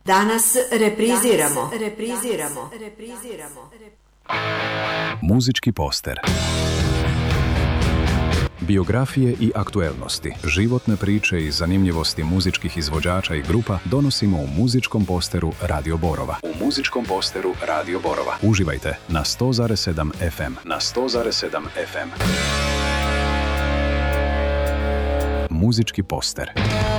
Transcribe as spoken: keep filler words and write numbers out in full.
Danas repriziramo, repriziramo, repriziramo. Muzički poster. Biografije i aktuelnosti, životne priče i zanimljivosti muzičkih izvođača i grupa donosimo u muzičkom posteru Radio Borova. U muzičkom posteru Radio Borova. Uživajte na sto zarez sedam ef em. Na sto zarez sedam ef em. Muzički poster.